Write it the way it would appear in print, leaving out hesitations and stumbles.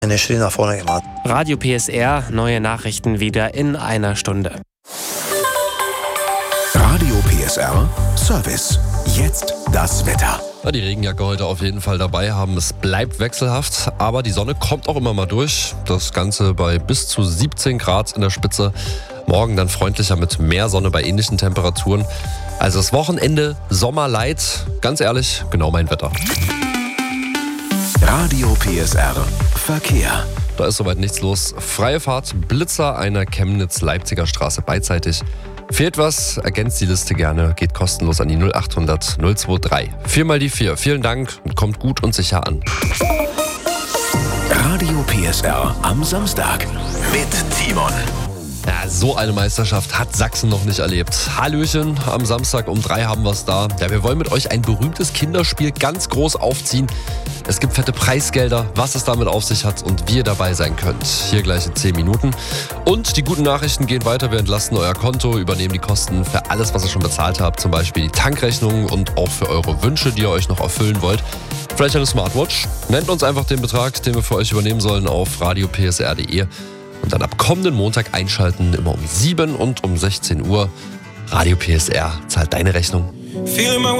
einen Schritt nach vorne gemacht. Radio PSR, neue Nachrichten wieder in einer Stunde. Radio PSR Service. Jetzt das Wetter. Die Regenjacke heute auf jeden Fall dabei haben. Es bleibt wechselhaft, aber die Sonne kommt auch immer mal durch. Das Ganze bei bis zu 17 Grad in der Spitze. Morgen dann freundlicher mit mehr Sonne bei ähnlichen Temperaturen. Also das Wochenende Sommerlight. Ganz ehrlich, genau mein Wetter. Radio PSR Verkehr. Da ist soweit nichts los. Freie Fahrt, Blitzer einer Chemnitz-Leipziger Straße beidseitig. Fehlt was, ergänzt die Liste gerne, geht kostenlos an die 0800 023. 4x4. Vielen Dank und kommt gut und sicher an. Radio PSR am Samstag mit Timon. Ja, so eine Meisterschaft hat Sachsen noch nicht erlebt. Hallöchen, am Samstag um 3 haben wir es da. Ja, wir wollen mit euch ein berühmtes Kinderspiel ganz groß aufziehen. Es gibt fette Preisgelder, was es damit auf sich hat und wie ihr dabei sein könnt. Hier gleich in 10 Minuten. Und die guten Nachrichten gehen weiter. Wir entlasten euer Konto, übernehmen die Kosten für alles, was ihr schon bezahlt habt. Zum Beispiel die Tankrechnung und auch für eure Wünsche, die ihr euch noch erfüllen wollt. Vielleicht eine Smartwatch. Nennt uns einfach den Betrag, den wir für euch übernehmen sollen auf radiopsr.de. Und dann ab kommenden Montag einschalten, immer um 7 und um 16 Uhr. Radio PSR zahlt deine Rechnung.